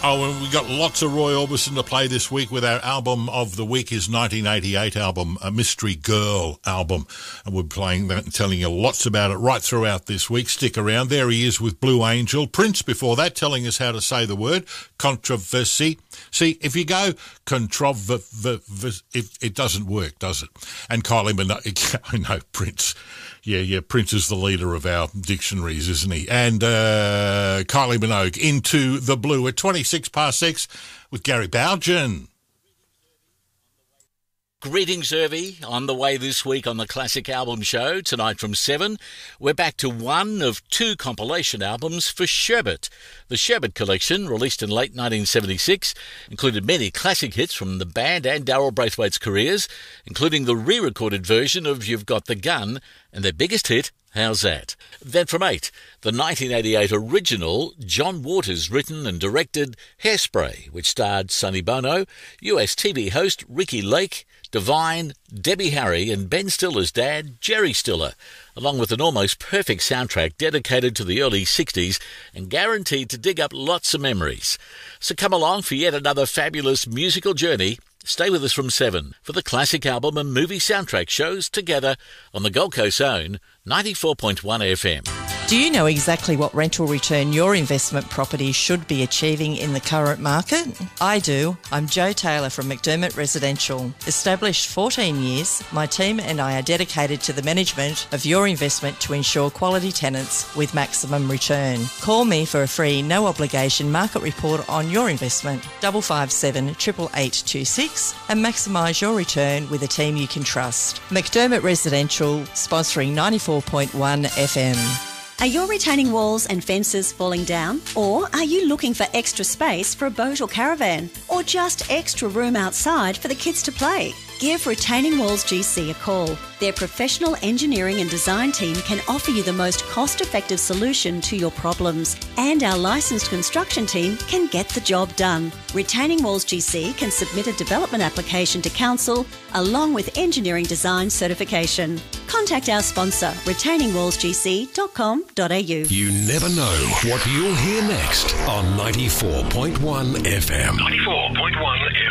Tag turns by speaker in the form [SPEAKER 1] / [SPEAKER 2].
[SPEAKER 1] Oh, and we got lots of Roy Orbison to play this week with our album of the week, his 1988 album, a Mystery Girl album. And we're playing that and telling you lots about it right throughout this week. Stick around. There he is with Blue Angel. Prince before that, telling us how to say the word. Controversy. See, if you go it doesn't work, does it? And Kylie Minogue, I know, Prince. Yeah, Prince is the leader of our dictionaries, isn't he? And Kylie Minogue, Into the Blue at 6:26 with Gary Bougen.
[SPEAKER 2] Greetings, Irvy. On the way this week on the Classic Album Show, tonight from 7, we're back to one of two compilation albums for Sherbet. The Sherbet collection, released in late 1976, included many classic hits from the band and Darryl Braithwaite's careers, including the re-recorded version of You've Got the Gun and their biggest hit, How's That? Then from 8, the 1988 original John Waters written and directed Hairspray, which starred Sonny Bono, US TV host Ricky Lake, Divine, Debbie Harry and Ben Stiller's dad, Jerry Stiller, along with an almost perfect soundtrack dedicated to the early 60s and guaranteed to dig up lots of memories. So come along for yet another fabulous musical journey. Stay with us from 7 for the classic album and movie soundtrack shows together on the Gold Coast's own 94.1 FM.
[SPEAKER 3] Do you know exactly what rental return your investment property should be achieving in the current market? I do. I'm Jo Taylor from McDermott Residential. Established 14 years, my team and I are dedicated to the management of your investment to ensure quality tenants with maximum return. Call me for a free, no obligation market report on your investment, 557 88826, and maximise your return with a team you can trust. McDermott Residential, sponsoring 94.1 FM.
[SPEAKER 4] Are your retaining walls and fences falling down? Or are you looking for extra space for a boat or caravan? Or just extra room outside for the kids to play? Give Retaining Walls GC a call. Their professional engineering and design team can offer you the most cost-effective solution to your problems, and our licensed construction team can get the job done. Retaining Walls GC can submit a development application to council along with engineering design certification. Contact our sponsor, retainingwallsgc.com.au.
[SPEAKER 5] You never know what you'll hear next on 94.1 FM. 94.1 FM.